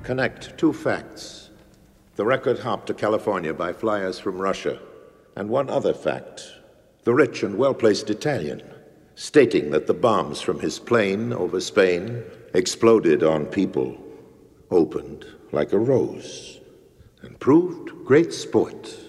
connect two facts. The record hop to California by flyers from Russia, and one other fact. The rich and well-placed Italian, stating that the bombs from his plane over Spain exploded on people, opened like a rose, and proved great sport.